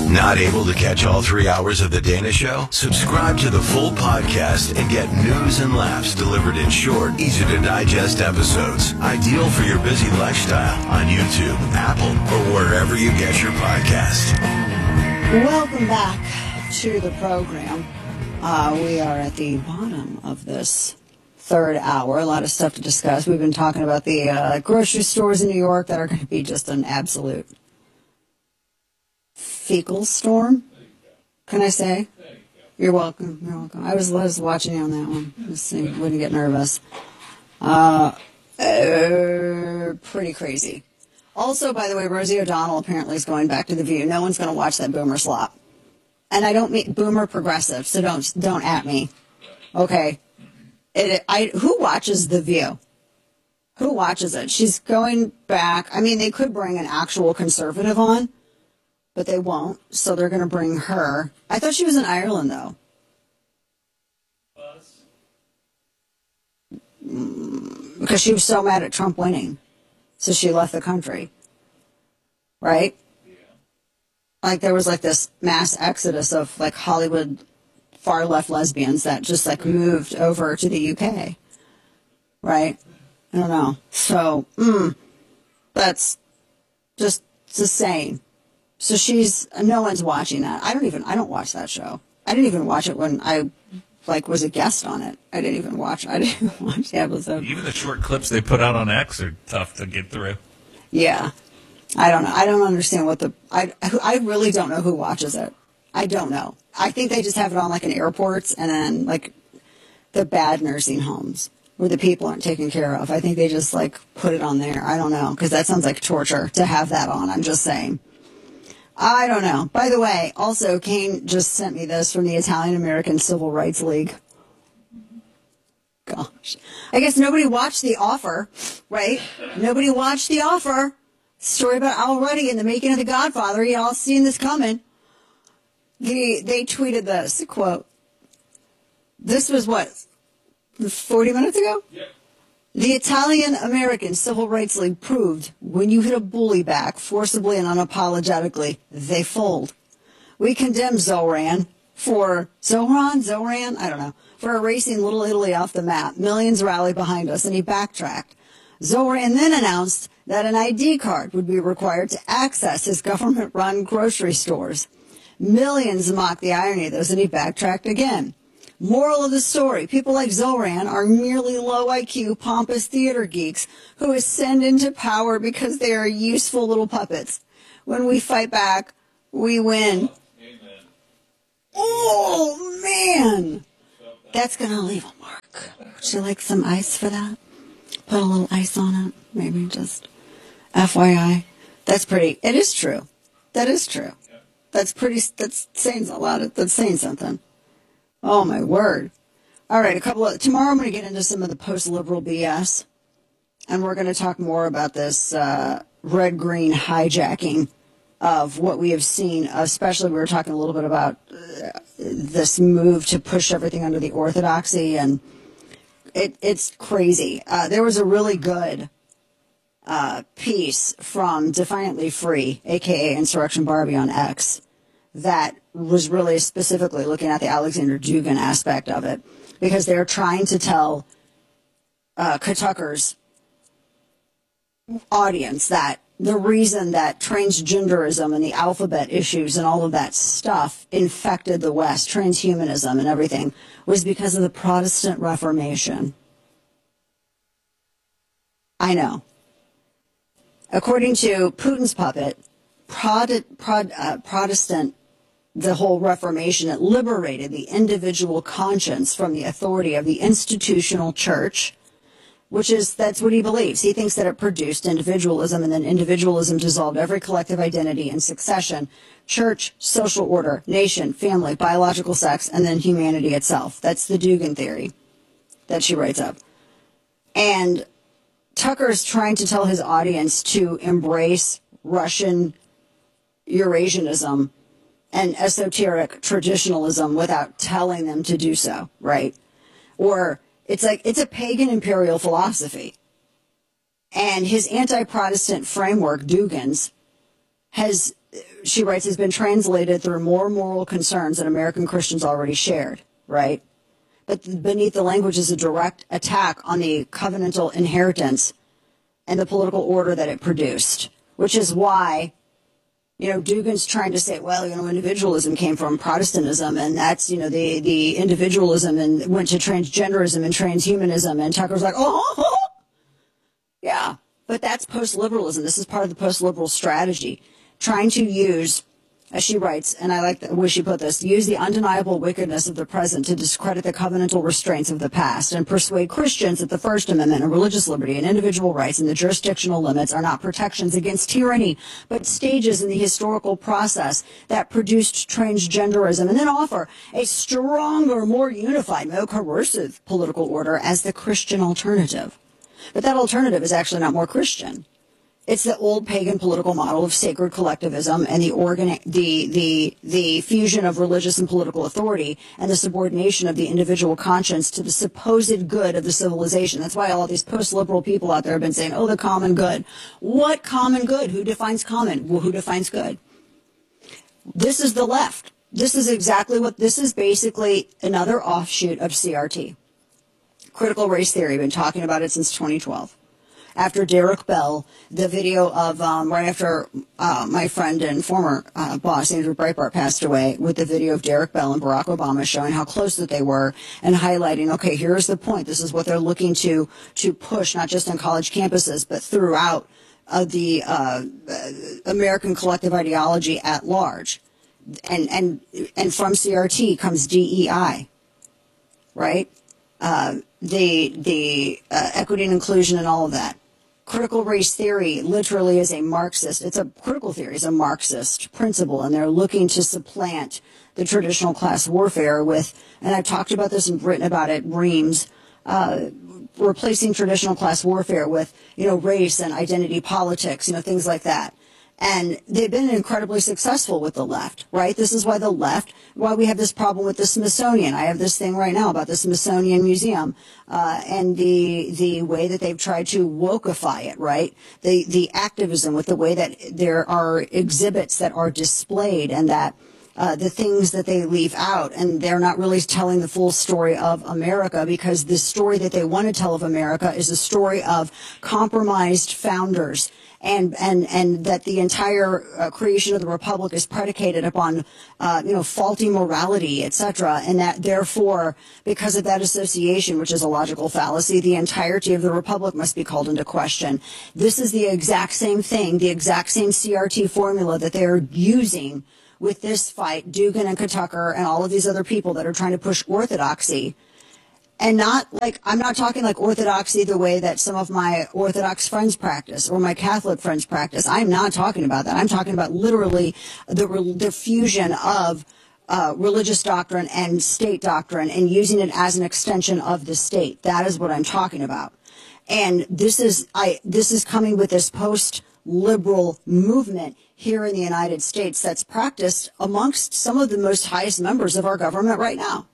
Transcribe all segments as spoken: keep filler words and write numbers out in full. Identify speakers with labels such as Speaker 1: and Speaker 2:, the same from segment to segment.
Speaker 1: Not able to catch all three hours of The Dana Show? Subscribe to the full podcast and get news and laughs delivered in short, easy-to-digest episodes. Ideal for your busy lifestyle on YouTube, Apple, or wherever you get your podcast.
Speaker 2: Welcome back to the program. Uh, we are at the bottom of this third hour. A lot of stuff to discuss. We've been talking about the uh, grocery stores in New York that are going to be just an absolute fecal storm. Can I say? You're welcome. You're welcome. I was, I was watching you on that one. Just so you wouldn't get nervous. Uh, uh, pretty crazy. Also, by the way, Rosie O'Donnell apparently is going back to The View. No one's going to watch that boomer slop. And I don't mean boomer progressive, so don't don't at me. Okay. It, I, who watches The View? Who watches it? She's going back. I mean, they could bring an actual conservative on, but they won't, so they're going to bring her. I thought she was in Ireland, though. Mm, because she was so mad at Trump winning. So she left the country. Right? Yeah. Like, there was, like, this mass exodus of, like, Hollywood far-left lesbians that just, like, moved over to the U K. Right? I don't know. So, mm, that's just, just saying. So she's, no one's watching that. I don't even, I don't watch that show. I didn't even watch it when I, like, was a guest on it. I didn't even watch, I didn't even watch the episode.
Speaker 3: Even the short clips they put out on X are tough to get through.
Speaker 2: Yeah. I don't know. I don't understand what the, I, I really don't know who watches it. I don't know. I think they just have it on, like, in airports and then, like, the bad nursing homes where the people aren't taken care of. I think they just, like, put it on there. I don't know, because that sounds like torture to have that on. I'm just saying. I don't know. By the way, also, Kane just sent me this from the Italian American Civil Rights League. Gosh. I guess nobody watched The Offer, right? Nobody watched The Offer. Story about Al Ruddy and the making of The Godfather. You all seen this coming. They, they tweeted this, quote, this was what, forty minutes ago? Yep. The Italian American Civil Rights League proved when you hit a bully back forcibly and unapologetically, they fold. We condemn Zoran for, Zoran, Zoran, I don't know, for erasing Little Italy off the map. Millions rallied behind us, and he backtracked. Zoran then announced that an I D card would be required to access his government-run grocery stores. Millions mocked the irony of this, and he backtracked again. Moral of the story, people like Zoran are merely low I Q, pompous theater geeks who ascend into power because they are useful little puppets. When we fight back, we win. Amen. Oh, man. That's going to leave a mark. Would you like some ice for that? Put a little ice on it. Maybe just F Y I. That's pretty, it is true. That is true. That's pretty, that's saying a lot. Of, that's saying something. Oh, my word. All right, a couple of, tomorrow I'm going to get into some of the post-liberal B S, and we're going to talk more about this uh, red-green hijacking of what we have seen, especially we were talking a little bit about uh, this move to push everything under the orthodoxy, and it, it's crazy. Uh, there was a really good uh, piece from Defiantly Free, a k a. Insurrection Barbie on X, that was really specifically looking at the Alexander Dugin aspect of it, because they're trying to tell uh, Tucker's audience that the reason that transgenderism and the alphabet issues and all of that stuff infected the West, transhumanism and everything, was because of the Protestant Reformation. I know. According to Putin's puppet, Prod, Prod, uh, Protestant, the whole Reformation, it liberated the individual conscience from the authority of the institutional church, which is, that's what he believes. He thinks that it produced individualism, and then individualism dissolved every collective identity in succession: church, social order, nation, family, biological sex, and then humanity itself. That's the Dugin theory that she writes up. And Tucker's trying to tell his audience to embrace Russian Eurasianism and esoteric traditionalism without telling them to do so, right? Or it's like, it's a pagan imperial philosophy. And his anti-Protestant framework, Dugin's, has she writes, has been translated through more moral concerns than American Christians already shared, right? But beneath the language is a direct attack on the covenantal inheritance and the political order that it produced, which is why, you know, Dugin's trying to say, well, you know, individualism came from Protestantism, and that's, you know, the, the individualism and went to transgenderism and transhumanism, and Tucker's like, oh, yeah, but that's post-liberalism. This is part of the post-liberal strategy, trying to use, as she writes, and I like the way she put this, use the undeniable wickedness of the present to discredit the covenantal restraints of the past and persuade Christians that the First Amendment and religious liberty and individual rights and the jurisdictional limits are not protections against tyranny, but stages in the historical process that produced transgenderism, and then offer a stronger, more unified, more coercive political order as the Christian alternative. But that alternative is actually not more Christian. It's the old pagan political model of sacred collectivism and the organ, the, the, the fusion of religious and political authority and the subordination of the individual conscience to the supposed good of the civilization. That's why all these post-liberal people out there have been saying, oh, the common good. What common good? Who defines common? Well, who defines good? This is the left. This is exactly what, this is basically another offshoot of C R T. Critical race theory. I've been talking about it since twenty twelve. After Derek Bell, the video of, um, right after uh, my friend and former uh, boss, Andrew Breitbart, passed away, with the video of Derek Bell and Barack Obama showing how close that they were and highlighting, okay, here's the point. This is what they're looking to to push, not just on college campuses, but throughout uh, the uh, American collective ideology at large. And, and, and from C R T comes D E I, right? Uh, the the uh, equity and inclusion and all of that. Critical race theory literally is a Marxist. It's a critical theory. It's a Marxist principle, and they're looking to supplant the traditional class warfare with, and I've talked about this and written about it, reams, uh, replacing traditional class warfare with, you know, race and identity politics, you know, things like that. And they've been incredibly successful with the left, right? This is why the left, why we have this problem with the Smithsonian. I have this thing right now about the Smithsonian Museum, uh, and the, the way that they've tried to wokeify it, right? The, the activism with the way that there are exhibits that are displayed and that, uh, the things that they leave out, and they're not really telling the full story of America, because the story that they want to tell of America is a story of compromised founders. And, and, and that the entire uh, creation of the republic is predicated upon, uh, you know, faulty morality, et cetera. And that therefore, because of that association, which is a logical fallacy, the entirety of the republic must be called into question. This is the exact same thing, the exact same C R T formula that they're using with this fight, Dugin and Tucker and all of these other people that are trying to push orthodoxy. And not like, I'm not talking like orthodoxy the way that some of my Orthodox friends practice or my Catholic friends practice. I'm not talking about that. I'm talking about literally the, the fusion of uh, religious doctrine and state doctrine and using it as an extension of the state. That is what I'm talking about. And this is, I, this is coming with this post-liberal movement here in the United States that's practiced amongst some of the most highest members of our government right now.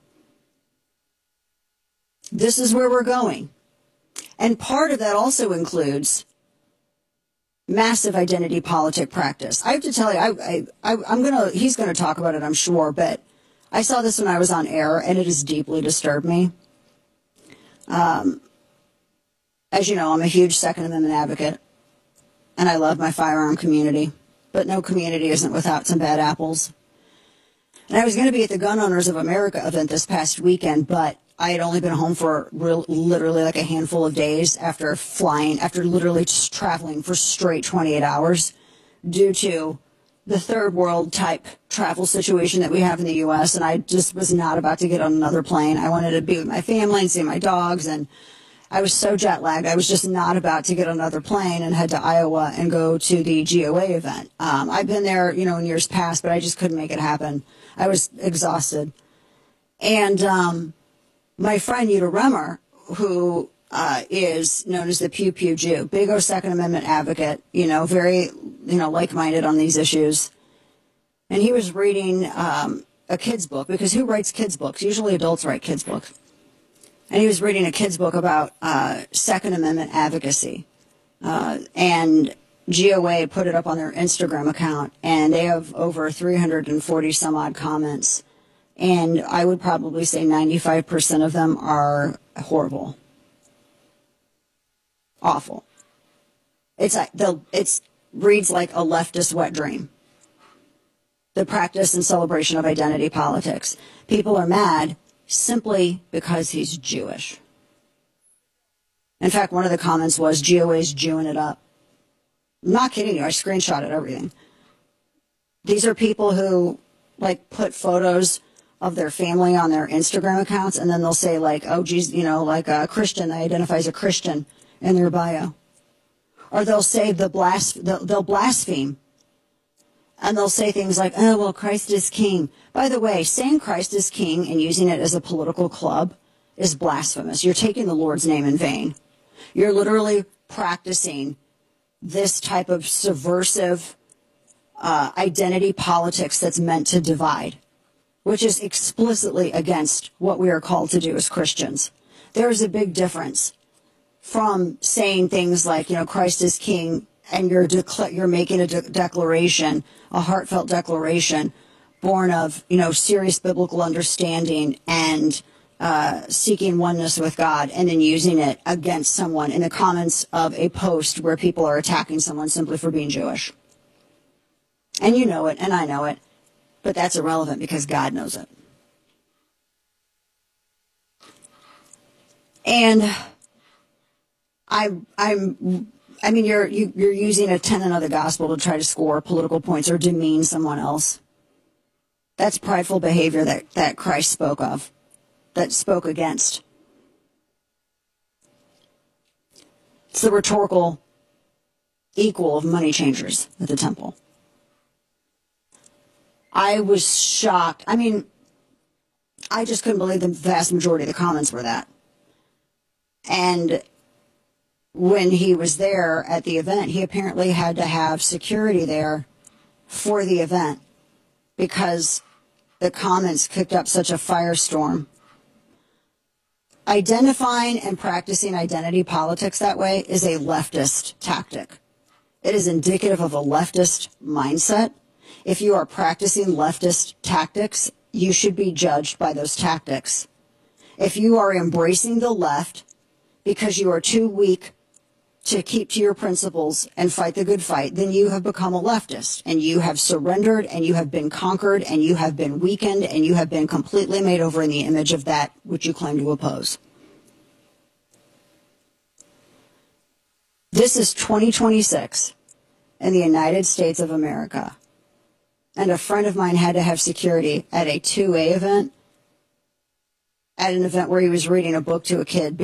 Speaker 2: This is where we're going. And part of that also includes massive identity politic practice. I have to tell you, I, I, I, I'm gonna, he's going to talk about it, I'm sure, but I saw this when I was on air, and it has deeply disturbed me. Um, as you know, I'm a huge Second Amendment advocate, and I love my firearm community, but no community isn't without some bad apples. And I was going to be at the Gun Owners of America event this past weekend, but I had only been home for real, literally like a handful of days after flying, after literally just traveling for straight twenty-eight hours due to the third world type travel situation that we have in the U S. And I just was not about to get on another plane. I wanted to be with my family and see my dogs. And I was so jet lagged. I was just not about to get on another plane and head to Iowa and go to the G O A event. Um, I've been there, you know, in years past, but I just couldn't make it happen. I was exhausted. And, um, my friend Yuta Remmer, who uh, is known as the Pew Pew Jew, big O Second Amendment advocate, you know, very, you know, like-minded on these issues. And he was reading um, a kid's book, because who writes kids' books? Usually adults write kids' books. And he was reading a kid's book about uh, Second Amendment advocacy. Uh, and G O A put it up on their Instagram account, and they have over three hundred forty some odd comments. And I would probably say ninety-five percent of them are horrible. Awful. It's like the it's reads like a leftist wet dream. The practice and celebration of identity politics. People are mad simply because he's Jewish. In fact, one of the comments was, G O A's Jewing it up. I'm not kidding you. I screenshotted everything. These are people who, like, put photos of their family on their Instagram accounts, and then they'll say, like, oh, geez, you know, like a Christian, they identify as a Christian in their bio. Or they'll say the blas- they'll, they'll blaspheme. And they'll say things like, oh, well, Christ is king. By the way, saying Christ is king and using it as a political club is blasphemous. You're taking the Lord's name in vain. You're literally practicing this type of subversive uh, identity politics that's meant to divide, which is explicitly against what we are called to do as Christians. There is a big difference from saying things like, you know, Christ is king, and you're decla- you're making a de- declaration, a heartfelt declaration, born of, you know, serious biblical understanding and uh, seeking oneness with God, and then using it against someone in the comments of a post where people are attacking someone simply for being Jewish. And you know it, and I know it, but that's irrelevant because God knows it. And I, I'm, I mean, you're you, you're using a tenet of the gospel to try to score political points or demean someone else. That's prideful behavior that, that Christ spoke of, that spoke against. It's the rhetorical equal of money changers at the temple. I was shocked. I mean, I just couldn't believe the vast majority of the comments were that. And when he was there at the event, he apparently had to have security there for the event because the comments kicked up such a firestorm. Identifying and practicing identity politics that way is a leftist tactic. It is indicative of a leftist mindset. If you are practicing leftist tactics, you should be judged by those tactics. If you are embracing the left because you are too weak to keep to your principles and fight the good fight, then you have become a leftist, and you have surrendered, and you have been conquered, and you have been weakened, and you have been completely made over in the image of that which you claim to oppose. This is twenty twenty-six in the United States of America. And a friend of mine had to have security at a two A event, at an event where he was reading a book to a kid